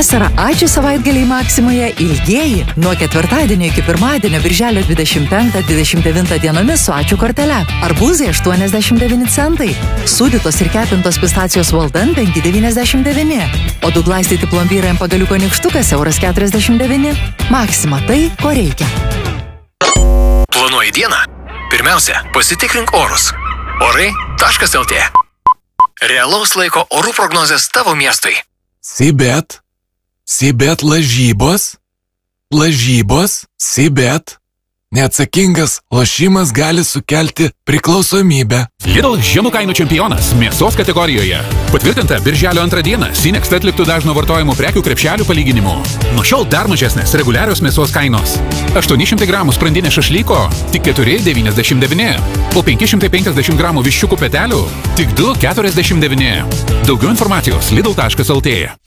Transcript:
Vasara ačiū savaitgaliai Maksimoje ilgieji nuo ketvirtadienio iki pirmadienio birželio 25-29 dienomis su ačiū kortele. Arbūzai 89 centai. Sūdytos ir kepintos pistacijos Walden 5,99. O du glaistyti plombyrai ant pagaliuko nykštukas €49. Maksima tai, ko reikia. Planuoji dieną? Pirmiausia, pasitikrink orus. Orai.lt. Realaus laiko orų prognozės tavo miestui. Sibet lažybos, Sibet. Neatsakingas lošimas gali sukelti priklausomybę. Lidl žemų kainų čempionas mėsos kategorijoje. Patvirtinta birželio 2 dieną Sinext atliktų dažno vartojimo prekių krepšelių palyginimu. Nuo šiol dar mažesnės reguliarios mėsos kainos. 800 gramų sprandinė šašlyko tik 4,99. O 550 gramų viščiukų petelių tik 2,49. Daugiau informacijos lidl.lt.